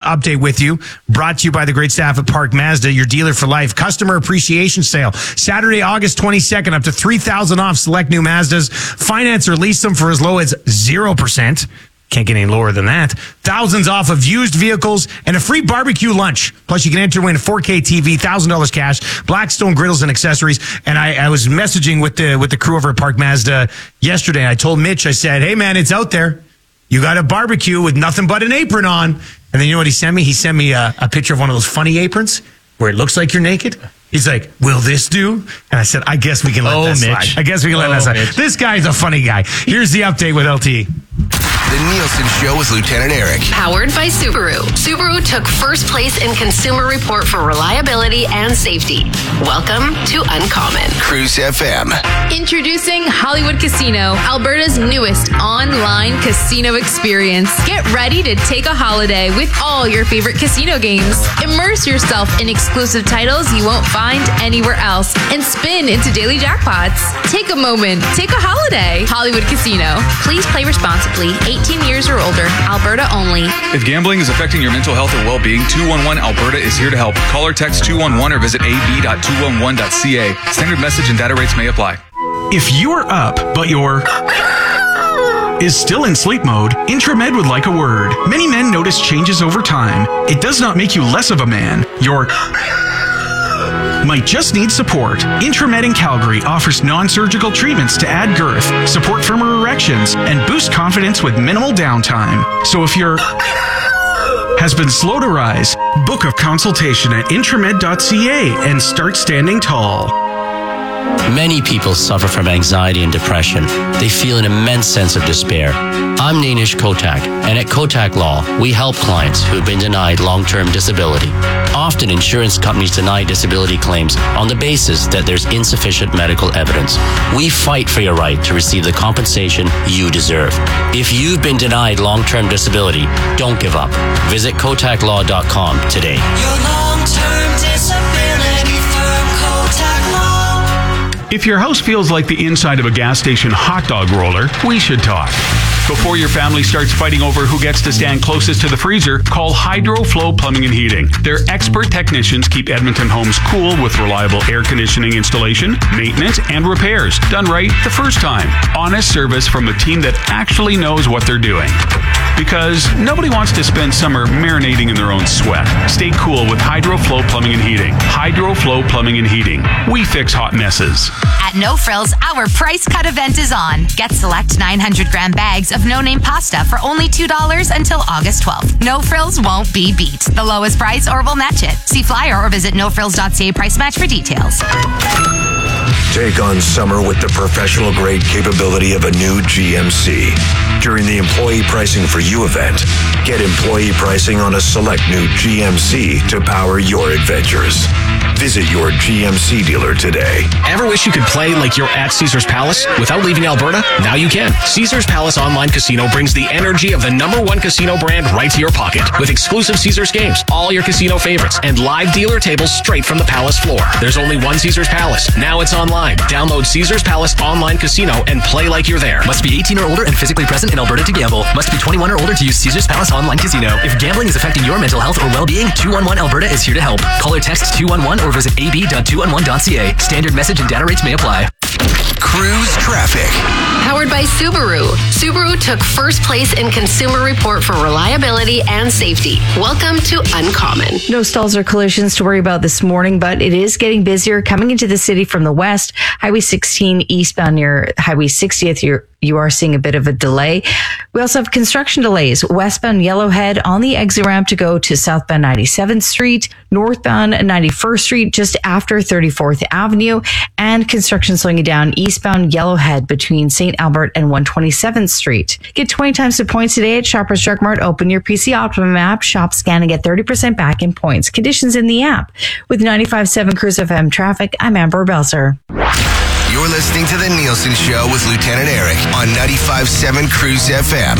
update with you. Brought to you by the great staff at Park Mazda, your dealer for life. Customer appreciation sale. Saturday, August 22nd, up to $3,000 off select new Mazdas. Finance or lease them for as low as 0%. Can't get any lower than that. Thousands off of used vehicles and a free barbecue lunch. Plus, you can enter to win a 4K TV, $1,000 cash, Blackstone griddles and accessories. And I was messaging with the crew over at Park Mazda yesterday. I told Mitch, I said, hey, man, it's out there. You got a barbecue with nothing but an apron on. And then you know what he sent me? He sent me a picture of one of those funny aprons where it looks like you're naked. He's like, will this do? And I said, I guess we can let that slide. I guess we can let that slide. Mitch. This guy's a funny guy. Here's the update with LT. The Nielsen Show with Lieutenant Eric. Powered by Subaru. Subaru took first place in Consumer Report for reliability and safety. Welcome to Uncommon. Cruise FM. Introducing Hollywood Casino, Alberta's newest online casino experience. Get ready to take a holiday with all your favorite casino games. Immerse yourself in exclusive titles you won't find anywhere else and spin into daily jackpots. Take a moment. Take a holiday. Hollywood Casino. Please play responsibly. 18 years or older. Alberta only. If gambling is affecting your mental health or well-being, 211 Alberta is here to help. Call or text 211 or visit ab.211.ca. Standard message and data rates may apply. If you're up, but you're is still in sleep mode, Intramed would like a word. Many men notice changes over time. It does not make you less of a man. You're might just need support. Intramed in Calgary offers non-surgical treatments to add girth, support firmer erections, and boost confidence with minimal downtime. So if your has been slow to rise, book a consultation at intramed.ca and start standing tall. Many people suffer from anxiety and depression. They feel an immense sense of despair. I'm Nainish Kotak, and at Kotak Law, we help clients who have been denied long-term disability. Often, insurance companies deny disability claims on the basis that there's insufficient medical evidence. We fight for your right to receive the compensation you deserve. If you've been denied long-term disability, don't give up. Visit kotaklaw.com today. Your long-term disability firm, Kotak Law. If your house feels like the inside of a gas station hot dog roller, we should talk. Before your family starts fighting over who gets to stand closest to the freezer, call HydroFlow Plumbing and Heating. Their expert technicians keep Edmonton homes cool with reliable air conditioning installation, maintenance, and repairs. Done right the first time. Honest service from a team that actually knows what they're doing. Because nobody wants to spend summer marinating in their own sweat. Stay cool with HydroFlow Plumbing and Heating. HydroFlow Plumbing and Heating. We fix hot messes. At No Frills, our price cut event is on. Get select 900-gram bags of no-name pasta for only $2 until August 12th. No Frills won't be beat. The lowest price or we'll match it. See flyer or visit nofrills.ca price match for details. Take on summer with the professional grade capability of a new GMC. During the Employee Pricing for You event, get employee pricing on a select new GMC to power your adventures. Visit your GMC dealer today. Ever wish you could play like you're at Caesars Palace without leaving Alberta? Now you can. Caesars Palace Online Casino brings the energy of the #1 casino brand right to your pocket. With exclusive Caesars games, all your casino favorites, and live dealer tables straight from the Palace floor. There's only one Caesars Palace. Now it's online. Download Caesars Palace Online Casino and play like you're there. Must be 18 or older and physically present in Alberta to gamble. Must be 21 or older to use Caesars Palace Online Casino. If gambling is affecting your mental health or well-being, 211 Alberta is here to help. Call or text 211 or visit ab.211.ca. Standard message and data rates may apply. Cruise traffic. Powered by Subaru. Subaru took first place in Consumer Report for reliability and safety. Welcome to Uncommon. No stalls or collisions to worry about this morning, but it is getting busier coming into the city from the west. Highway 16 eastbound near Highway 60th, you are seeing a bit of a delay. We also have construction delays. Westbound Yellowhead on the exit ramp to go to southbound 97th Street, northbound 91st Street just after 34th Avenue, and construction slowing you down eastbound Yellowhead between St. Albert and 127th Street. Get 20 times the points today at Shoppers Drug Mart. Open your PC Optimum app, shop, scan, and get 30% back in points. Conditions in the app. With 95.7 Cruise FM traffic, I'm Amber Belzer. You're listening to The Nielsen Show with Lieutenant Eric on 95.7 Cruise FM.